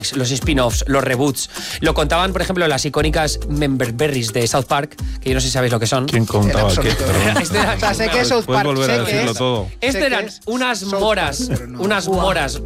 los spin-offs, los reboots. Lo contaban, por ejemplo, las icónicas Memberberries de South Park, que yo no sé si sabéis lo que son. ¿Quién contaba qué? O sea, sé que es South Park. Puedes volver a sé que decirlo es- todo. Esto sé que eran es unas South moras, Park, pero no. unas moras